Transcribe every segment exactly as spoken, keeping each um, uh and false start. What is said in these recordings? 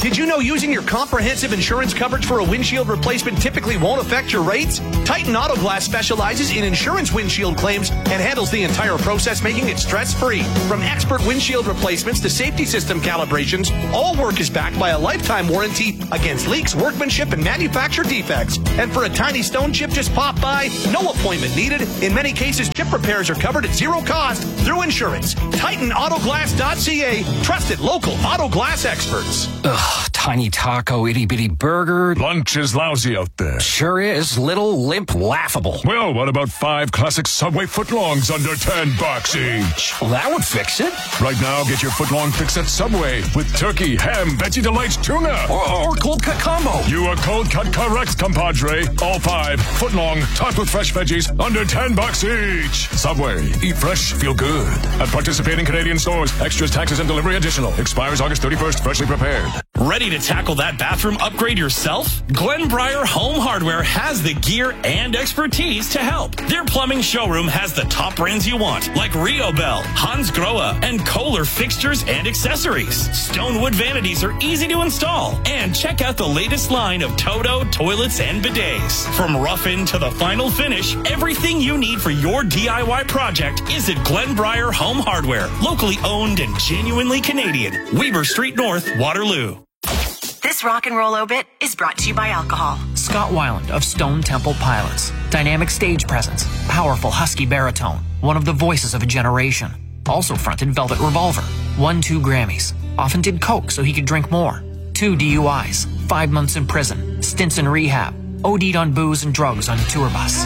Did you know using your comprehensive insurance coverage for a windshield replacement typically won't affect your rates? Titan Auto Glass specializes in insurance windshield claims and handles the entire process, making it stress-free. From expert windshield replacements to safety system calibrations, all work is backed by a lifetime warranty against leaks, workmanship, and manufacturer defects. And for a tiny stone chip just pop by, no appointment needed. In many cases, chip repairs are covered at zero cost through insurance. Titan Auto Glass dot C A, trusted local auto glass experts. Ugh, tiny taco, itty-bitty burger. Lunch is lousy out there. Sure is. Little, limp, laughable. Well, what about five classic Subway footlongs under ten bucks each? Well, that would fix it. Right now, get your footlong fix at Subway with turkey, ham, veggie delights, tuna. Or, or cold cut combo. You are cold cut correct, compadre. All five footlong, topped with fresh veggies, under ten bucks each. Subway. Eat fresh, feel good. At participating Canadian stores. Extras, taxes, and delivery additional. Expires August thirty-first. Freshly prepared. Ready to tackle that bathroom upgrade yourself? Glenbriar Home Hardware has the gear and expertise to help. Their plumbing showroom has the top brands you want, like Riobel, Hans Grohe, and Kohler fixtures and accessories. Stonewood vanities are easy to install. And check out the latest line of Toto toilets and bidets. From rough-in to the final finish, everything you need for your D I Y project is at Glenbriar Home Hardware, locally owned and genuinely Canadian. Weber Street North, Waterloo. This rock and roll obit is brought to you by alcohol. Scott Weiland of Stone Temple Pilots. Dynamic stage presence, powerful husky baritone, one of the voices of a generation. Also fronted Velvet Revolver. Won two Grammys. Often did coke so he could drink more. Two D U Is. Five months in prison. Stints in rehab. O D'd on booze and drugs on a tour bus.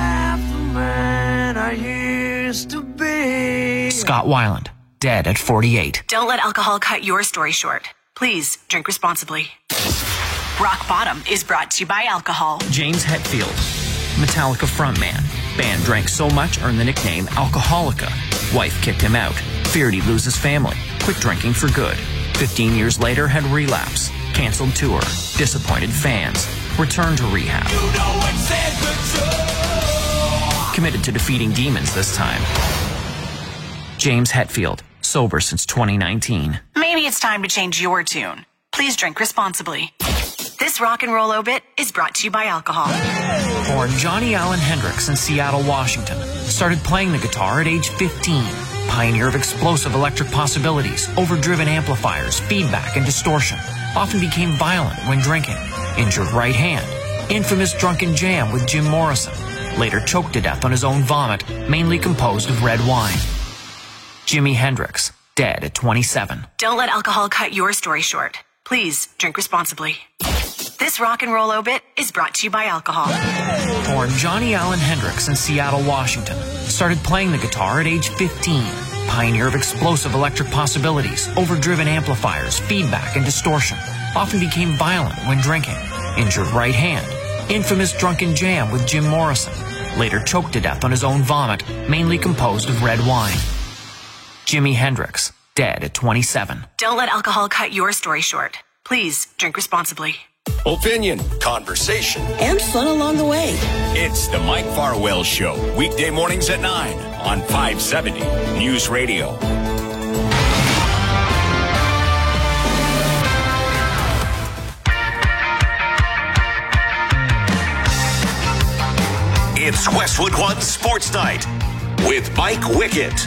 Man I used to be. Scott Weiland. Dead at forty-eight. Don't let alcohol cut your story short. Please drink responsibly. Rock Bottom is brought to you by alcohol. James Hetfield, Metallica frontman. Band drank so much earned the nickname Alcoholica. Wife kicked him out. Feared he'd lose his family. Quit drinking for good. Fifteen years later had relapse. Canceled tour. Disappointed fans. Returned to rehab. You know committed to defeating demons this time. James Hetfield. Sober since twenty nineteen. Maybe it's time to change your tune. Please drink responsibly. This rock and roll obit is brought to you by alcohol. Born Johnny Allen Hendrix in Seattle, Washington. Started playing the guitar at age fifteen. Pioneer of explosive electric possibilities, overdriven amplifiers, feedback, and distortion. Often became violent when drinking. Injured right hand. Infamous drunken jam with Jim Morrison. Later choked to death on his own vomit, mainly composed of red wine. Jimi Hendrix, dead at twenty-seven. Don't let alcohol cut your story short. Please drink responsibly. This rock and roll obit is brought to you by alcohol. Born Johnny Allen Hendrix in Seattle, Washington. Started playing the guitar at age fifteen. Pioneer of explosive electric possibilities, overdriven amplifiers, feedback, and distortion. Often became violent when drinking. Injured right hand. Infamous drunken jam with Jim Morrison. Later choked to death on his own vomit, mainly composed of red wine. Jimi Hendrix, dead at twenty-seven. Don't let alcohol cut your story short. Please drink responsibly. Opinion, conversation, and fun along the way. It's the Mike Farwell Show, weekday mornings at nine on five seventy News Radio. It's Westwood One Sports Night with Mike Wickett.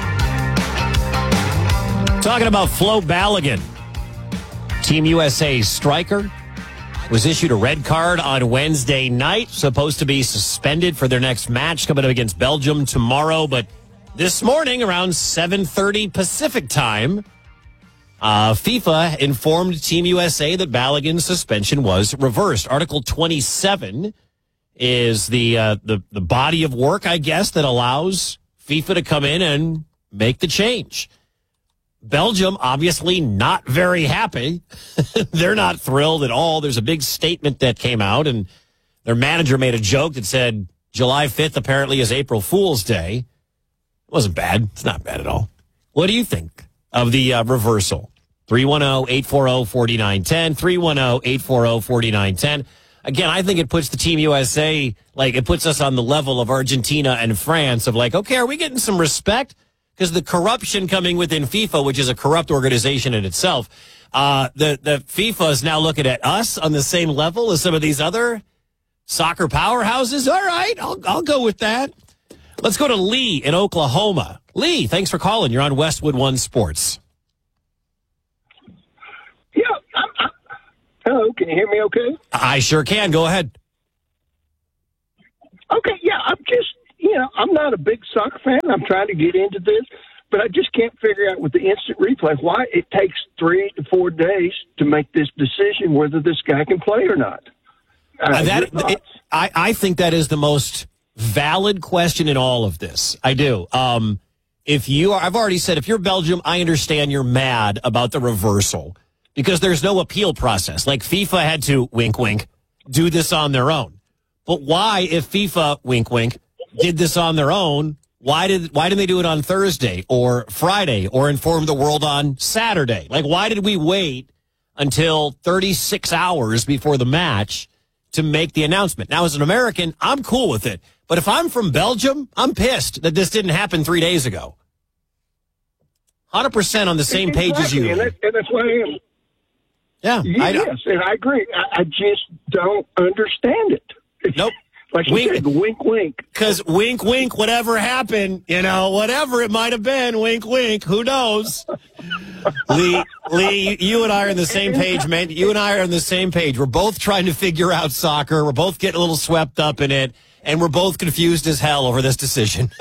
Talking about Flo Balogun, Team U S A striker, was issued a red card on Wednesday night, supposed to be suspended for their next match coming up against Belgium tomorrow. But this morning, around seven thirty Pacific time, uh, FIFA informed Team U S A that Balogun's suspension was reversed. Article twenty-seven is the, uh, the, the body of work, I guess, that allows FIFA to come in and make the change. Belgium, obviously not very happy. They're not thrilled at all. There's a big statement that came out, and their manager made a joke that said July fifth apparently is April Fool's Day. It wasn't bad. It's not bad at all. What do you think of the uh, reversal? three one zero, eight four zero, four nine one zero, three one zero, eight four zero, four nine one zero. Again, I think it puts the Team U S A, like, it puts us on the level of Argentina and France of like, okay, are we getting some respect? because the corruption coming within FIFA, which is a corrupt organization in itself, uh, the, the FIFA is now looking at us on the same level as some of these other soccer powerhouses. All right, I'll, I'll go with that. Let's go to Lee in Oklahoma. Lee, thanks for calling. You're on Westwood One Sports. Yeah. I'm, I'm, hello, can you hear me okay? I sure can. Go ahead. Okay, yeah, I'm just, you know, I'm not a big soccer fan. I'm trying to get into this, but I just can't figure out with the instant replay why it takes three to four days to make this decision whether this guy can play or not. Uh, uh, that, it, I, I think that is the most valid question in all of this. I do. Um, if you are, I've already said, if you're Belgium, I understand you're mad about the reversal because there's no appeal process. Like FIFA had to, wink, wink, do this on their own. But why, if FIFA, wink, wink, did this on their own, why did why didn't they do it on Thursday or Friday or inform the world on Saturday? Like, why did we wait until thirty-six hours before the match to make the announcement? Now, as an American, I'm cool with it. But if I'm from Belgium, I'm pissed that this didn't happen three days ago. one hundred percent on the same exactly. page as you. And, that, and that's why I am. Yeah. Yes, I, and I agree. I, I just don't understand it. Nope. Like you wink, said, wink, wink. Because wink, wink, whatever happened, you know, whatever it might have been, wink, wink, who knows? Lee, Lee, you and I are on the same page, man. You and I are on the same page. We're both trying to figure out soccer. We're both getting a little swept up in it, and we're both confused as hell over this decision.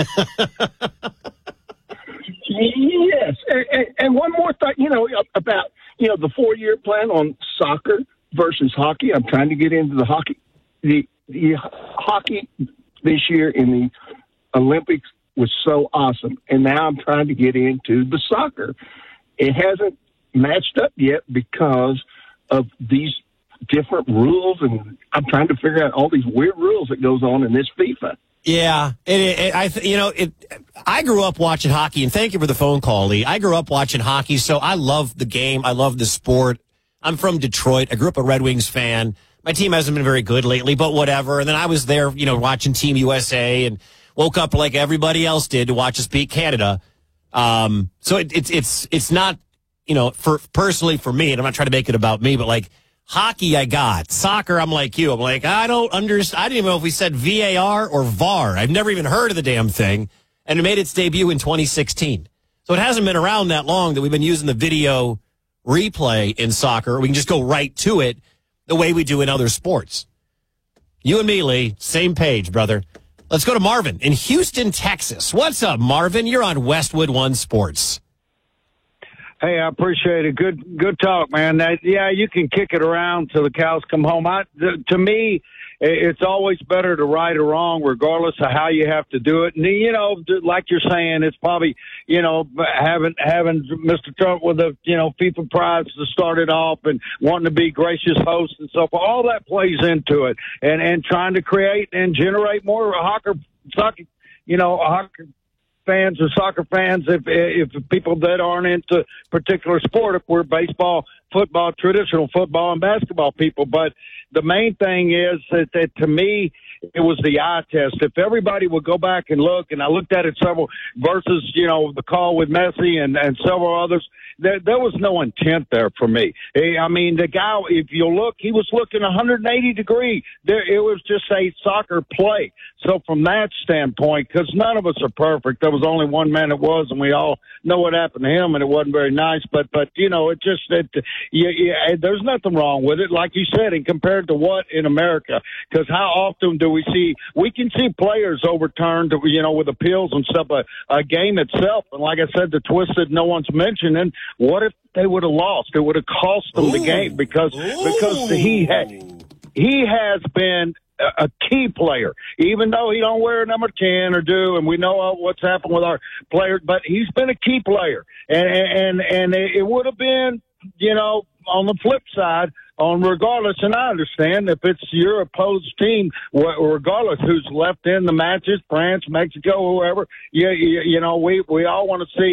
Yes. And, and one more thought, you know, about, you know, the four-year plan on soccer versus hockey. I'm trying to get into the hockey. The The hockey this year in the Olympics was so awesome, and now I'm trying to get into the soccer. It hasn't matched up yet because of these different rules, and I'm trying to figure out all these weird rules that goes on in this FIFA. Yeah, it, it, I th- you know, it. I grew up watching hockey, and thank you for the phone call, Lee. I grew up watching hockey, so I love the game. I love the sport. I'm from Detroit. I grew up a Red Wings fan. My team hasn't been very good lately, but whatever. And then I was there, you know, watching Team U S A and woke up like everybody else did to watch us beat Canada. Um, so it, it's it's it's not, you know, for personally for me, and I'm not trying to make it about me, but like hockey, I got soccer. I'm like you. I'm like I don't understand. I didn't even know if we said V A R or V A R. I've never even heard of the damn thing, and it made its debut in twenty sixteen. So it hasn't been around that long that we've been using the video replay in soccer. We can just go right to it. The way we do in other sports. You and me, Lee, same page, brother. Let's go to Marvin in Houston, Texas. What's up, Marvin? You're on Westwood One Sports. Hey, I appreciate it. Good, good talk, man. That, yeah, you can kick it around till the cows come home. I, the, to me, it's always better to right or wrong, regardless of how you have to do it. And you know, like you're saying, it's probably you know having having Mister Trump with the you know FIFA prize to start it off and wanting to be gracious host and so forth. All that plays into it, and and trying to create and generate more soccer, soccer, you know, soccer fans or soccer fans. If if people that aren't into particular sport, if we're baseball, football, traditional football, and basketball people, but the main thing is that, that to me, it was the eye test. If everybody would go back and look, and I looked at it several versus, you know, the call with Messi and, and several others, there, there was no intent there for me. I mean, the guy, if you look, he was looking one hundred eighty degree. There, it was just a soccer play. So from that standpoint, because none of us are perfect, there was only one man that was, and we all know what happened to him, and it wasn't very nice. But, but you know, it just, it, yeah, yeah, there's nothing wrong with it, like you said, and compared to what in America? Because how often do we see, we can see players overturned, you know, with appeals and stuff, a, a game itself. And like I said, the twist that no one's mentioning, what if they would have lost? It would have cost them Ooh. the game because, Ooh. because he had, he has been a key player, even though he don't wear number ten or do, and we know what's happened with our players, but he's been a key player. And, and, and it would have been, you know, on the flip side, on regardless, and I understand if it's your opposed team, regardless who's left in the matches, France, Mexico, whoever, you, you, you know, we, we all want to see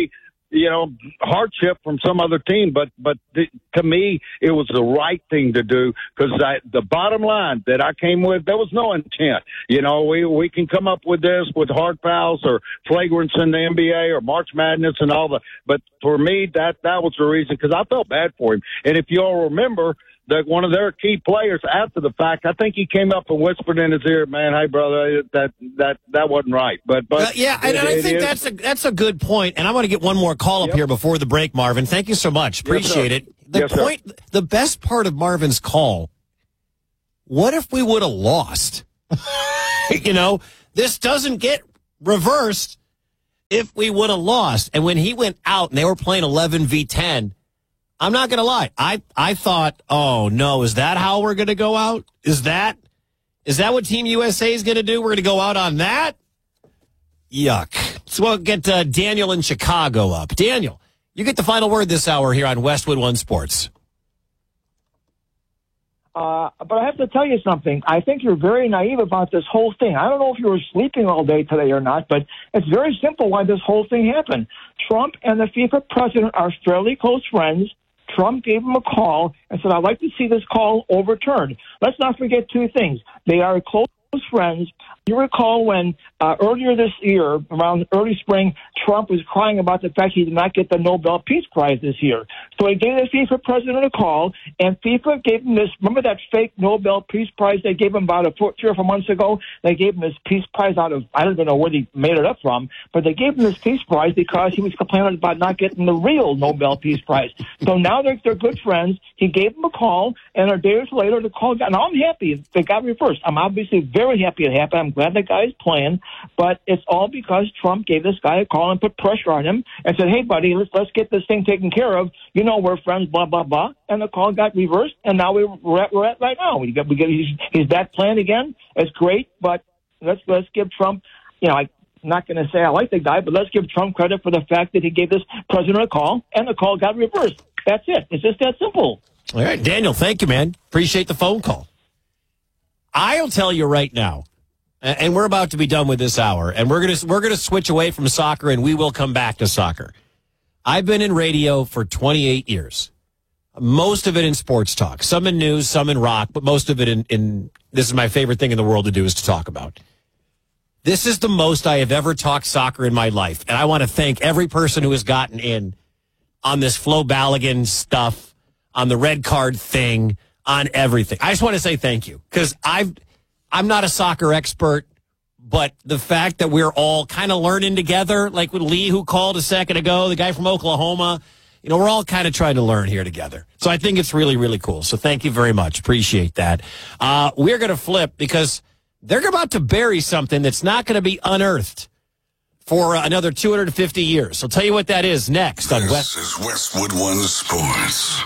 you know, hardship from some other team. But but th- to me, it was the right thing to do because the bottom line that I came with, there was no intent. You know, we we can come up with this with hard fouls or flagrants in the N B A or March Madness and all the. But for me, that that was the reason because I felt bad for him. And if you all remember, that one of their key players after the fact, I think he came up and whispered in his ear, "Man, hey brother, that that that wasn't right." But but uh, yeah, and, it, and I it think is. that's a that's a good point. And I want to get one more call up Yep. here before the break, Marvin. Thank you so much. Appreciate Yes, it. The Yes, sir. point, the best part of Marvin's call. What if we would have lost? You know, this doesn't get reversed if we would have lost. And when he went out and they were playing eleven v ten. I'm not going to lie. I, I thought, oh, no, is that how we're going to go out? Is that is that what Team U S A is going to do? We're going to go out on that? Yuck. So we'll get uh, Daniel in Chicago up. Daniel, you get the final word this hour here on Westwood One Sports. Uh, but I have to tell you something. I think you're very naive about this whole thing. I don't know if you were sleeping all day today or not, but it's very simple why this whole thing happened. Trump and the FIFA president are fairly close friends. Trump gave him a call and said, I'd like to see this call overturned. Let's not forget two things. They are close friends. You recall when uh, earlier this year, around early spring, Trump was crying about the fact he did not get the Nobel Peace Prize this year. So he gave the FIFA president a call, and FIFA gave him this, remember that fake Nobel Peace Prize they gave him about a four, three or four months ago? They gave him this Peace Prize out of, I don't even know where they made it up from, but they gave him this Peace Prize because he was complaining about not getting the real Nobel Peace Prize. So now they're, they're good friends. He gave him a call, and a day or two later, the call got, and I'm happy they got reversed. I'm obviously very happy it happened. I'm glad the guy's playing, but it's all because Trump gave this guy a call and put pressure on him and said, hey, buddy, let's let's get this thing taken care of. You know, we're friends, blah, blah, blah. And the call got reversed, and now we're at, we're at right now. We got, we get, he's, he's back playing again. It's great, but let's let's give Trump, you know, I'm not going to say I like the guy, but let's give Trump credit for the fact that he gave this president a call, and the call got reversed. That's it. It's just that simple. All right, Daniel, thank you, man. Appreciate the phone call. I'll tell you right now, and we're about to be done with this hour, and we're gonna we're gonna switch away from soccer, and we will come back to soccer. I've been in radio for twenty-eight years, most of it in sports talk, some in news, some in rock, but most of it in, in this is my favorite thing in the world to do is to talk about. This is the most I have ever talked soccer in my life, and I want to thank every person who has gotten in on this Flo Balogun stuff, on the red card thing, on everything. I just want to say thank you because I've. I'm not a soccer expert, but the fact that we're all kind of learning together, like with Lee, who called a second ago, the guy from Oklahoma, you know, we're all kind of trying to learn here together. So I think it's really, really cool. So thank you very much. Appreciate that. Uh, we're going to flip because they're about to bury something that's not going to be unearthed for uh, another two hundred fifty years. I'll tell you what that is next on West. This is Westwood One Sports.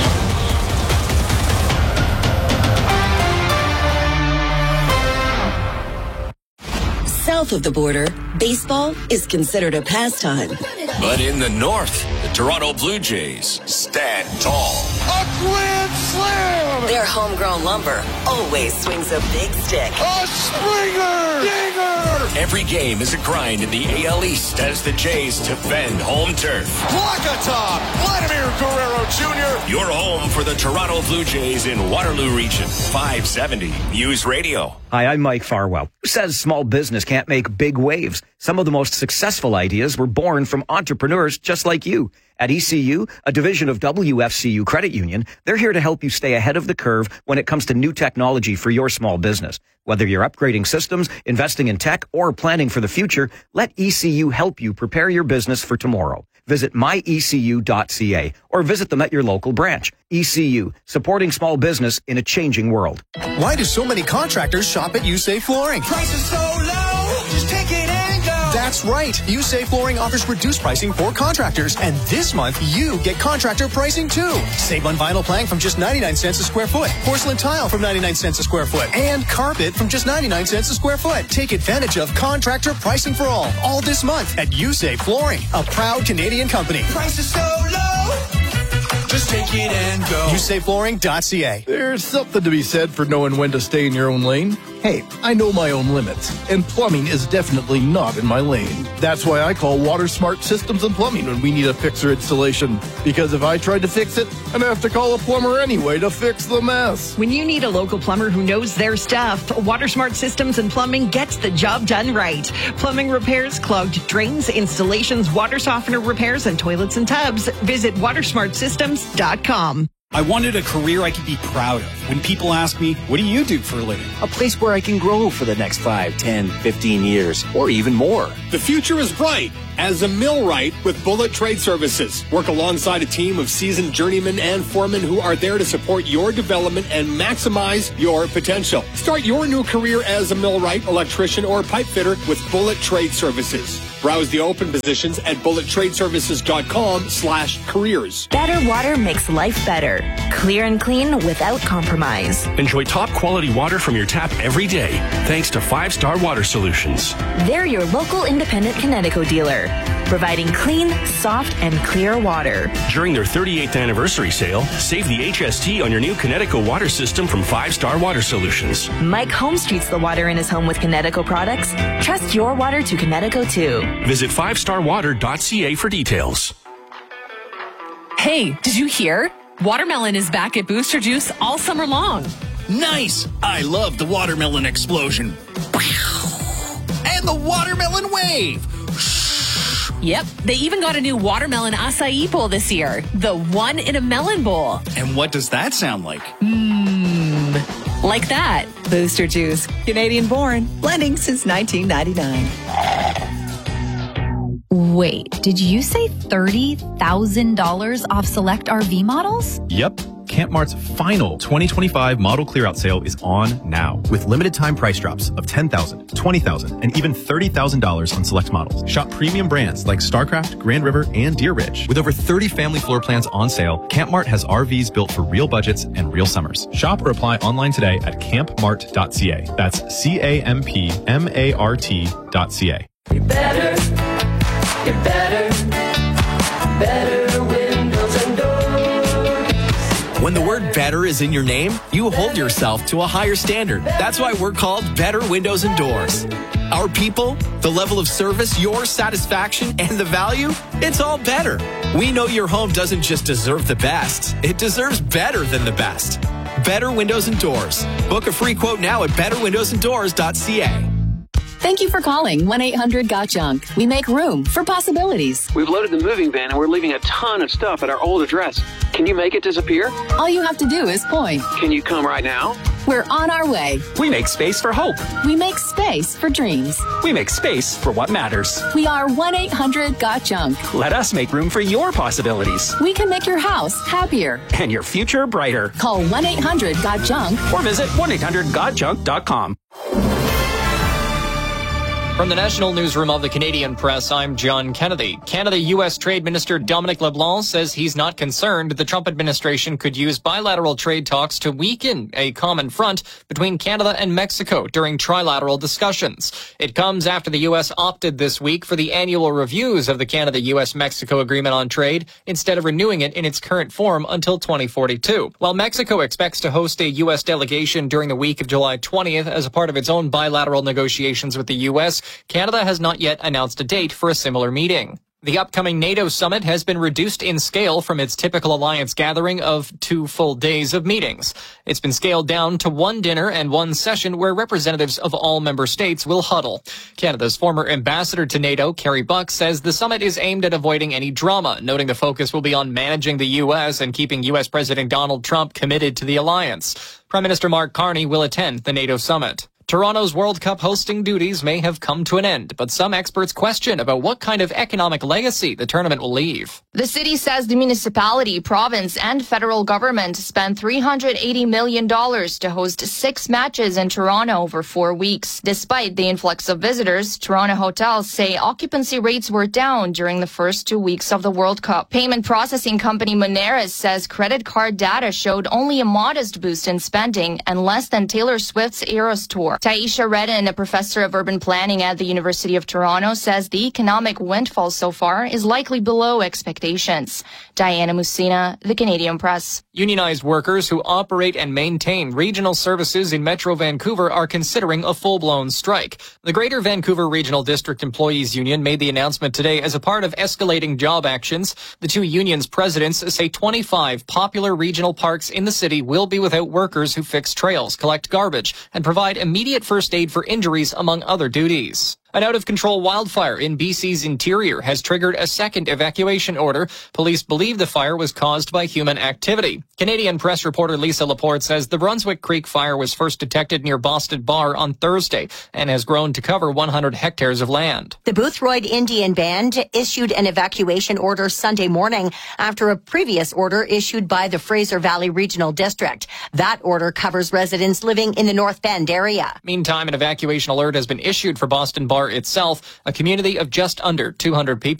South of the border, baseball is considered a pastime. But in the north, the Toronto Blue Jays stand tall. A grand slam! Their homegrown lumber always swings a big stick. A springer! Dinger! Every game is a grind in the A L East as the Jays defend home turf. Block-a-top! Vladimir Guerrero Junior Your home for the Toronto Blue Jays in Waterloo Region. five seventy News Radio. Hi, I'm Mike Farwell. Who says small business can't make big waves? Some of the most successful ideas were born from entrepreneurs just like you. At E C U, a division of W F C U Credit Union, they're here to help you stay ahead of the curve when it comes to new technology for your small business. Whether you're upgrading systems, investing in tech, or planning for the future, let E C U help you prepare your business for tomorrow. Visit my e c u dot c a or visit them at your local branch. E C U, supporting small business in a changing world. Why do so many contractors shop at USAFE Flooring? Prices so low, just take it and go. That's right. USAFE Flooring offers reduced pricing for contractors. And this month, you get contractor pricing too. Save on vinyl plank from just ninety-nine cents a square foot. Porcelain tile from ninety-nine cents a square foot. And carpet from just ninety-nine cents a square foot. Take advantage of contractor pricing for all. All this month at USAFE Flooring, a proud Canadian company. Prices so low, just take it and go. U S A F E flooring dot c a. There's something to be said for knowing when to stay in your own lane. Hey, I know my own limits, and plumbing is definitely not in my lane. That's why I call Water Smart Systems and Plumbing when we need a fixer installation. Because if I tried to fix it, I'd have to call a plumber anyway to fix the mess. When you need a local plumber who knows their stuff, Water Smart Systems and Plumbing gets the job done right. Plumbing repairs, clogged drains, installations, water softener repairs, and toilets and tubs. Visit water smart systems dot com. I wanted a career I could be proud of. When people ask me, what do you do for a living? A place where I can grow for the next five, ten, fifteen years, or even more. The future is bright as a millwright with Bullet Trade Services. Work alongside a team of seasoned journeymen and foremen who are there to support your development and maximize your potential. Start your new career as a millwright, electrician, or pipe fitter with Bullet Trade Services. Browse the open positions at bullet trade services dot com slash careers. Better water makes life better. Clear and clean without compromise. Enjoy top quality water from your tap every day, thanks to Five Star Water Solutions. They're your local independent Connecticut dealer, providing clean, soft, and clear water. During their thirty-eighth anniversary sale, save the H S T on your new Connecticut water system from Five Star Water Solutions. Mike Holmes treats the water in his home with Connecticut products. Trust your water to Connecticut too. Visit five star water dot c a for details. Hey, did you hear? Watermelon is back at Booster Juice all summer long. Nice! I love the watermelon explosion. And the watermelon wave. Yep, they even got a new watermelon acai bowl this year. The one in a melon bowl. And what does that sound like? Mmm, like that. Booster Juice, Canadian born, blending since nineteen ninety-nine. Wait, did you say thirty thousand dollars off select R V models? Yep. Campmart's final twenty twenty-five model clearout sale is on now with limited time price drops of ten thousand dollars, twenty thousand dollars, and even thirty thousand dollars on select models. Shop premium brands like Starcraft, Grand River, and Deer Ridge. With over thirty family floor plans on sale, Campmart has R Vs built for real budgets and real summers. Shop or apply online today at camp mart dot c a. That's C A M P M A R T dot C A. You're better, you're better, better windows and doors. When the word better is in your name, you hold yourself to a higher standard. That's why we're called Better Windows and Doors. Our people, the level of service, your satisfaction, and the value, it's all better. We know your home doesn't just deserve the best, it deserves better than the best. Better Windows and Doors. Book a free quote now at better windows and doors dot c a. Thank you for calling one eight hundred got junk. We make room for possibilities. We've loaded the moving van and we're leaving a ton of stuff at our old address. Can you make it disappear? All you have to do is point. Can you come right now? We're on our way. We make space for hope. We make space for dreams. We make space for what matters. We are one eight hundred got junk. Let us make room for your possibilities. We can make your house happier. And your future brighter. Call one eight hundred got junk. Or visit one eight hundred got junk dot com. From the National Newsroom of the Canadian Press, I'm John Kennedy. Canada U S Trade Minister Dominic LeBlanc says he's not concerned the Trump administration could use bilateral trade talks to weaken a common front between Canada and Mexico during trilateral discussions. It comes after the U S opted this week for the annual reviews of the Canada-U S-Mexico Agreement on Trade instead of renewing it in its current form until twenty forty-two. While Mexico expects to host a U S delegation during the week of July twentieth as a part of its own bilateral negotiations with the U S, Canada has not yet announced a date for a similar meeting. The upcoming NATO summit has been reduced in scale from its typical alliance gathering of two full days of meetings. It's been scaled down to one dinner and one session where representatives of all member states will huddle. Canada's former ambassador to NATO, Carrie Buck, says the summit is aimed at avoiding any drama, noting the focus will be on managing the U S and keeping U S President Donald Trump committed to the alliance. Prime Minister Mark Carney will attend the NATO summit. Toronto's World Cup hosting duties may have come to an end, but some experts question about what kind of economic legacy the tournament will leave. The city says the municipality, province, and federal government spent three hundred eighty million dollars to host six matches in Toronto over four weeks. Despite the influx of visitors, Toronto hotels say occupancy rates were down during the first two weeks of the World Cup. Payment processing company Moneris says credit card data showed only a modest boost in spending and less than Taylor Swift's Eras Tour. Taisha Redden, a professor of urban planning at the University of Toronto, says the economic windfall so far is likely below expectations. Diana Musina, The Canadian Press. Unionized workers who operate and maintain regional services in Metro Vancouver are considering a full-blown strike. The Greater Vancouver Regional District Employees Union made the announcement today as a part of escalating job actions. The two unions' presidents say twenty-five popular regional parks in the city will be without workers who fix trails, collect garbage, and provide immediate first aid for injuries, among other duties. An out-of-control wildfire in B C's interior has triggered a second evacuation order. Police believe the fire was caused by human activity. Canadian Press reporter Lisa Laporte says the Brunswick Creek fire was first detected near Boston Bar on Thursday and has grown to cover one hundred hectares of land. The Boothroyd Indian Band issued an evacuation order Sunday morning after a previous order issued by the Fraser Valley Regional District. That order covers residents living in the North Bend area. Meantime, an evacuation alert has been issued for Boston Bar itself, a community of just under two hundred people.